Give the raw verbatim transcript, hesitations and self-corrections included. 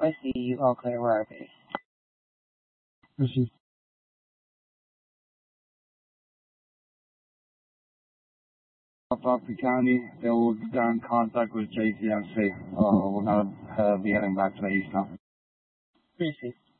I see you. All clear. Where are they? Received. Buckley County, they will get in contact with J C M C. Uh, we're going to uh, be heading back to the east now. Received.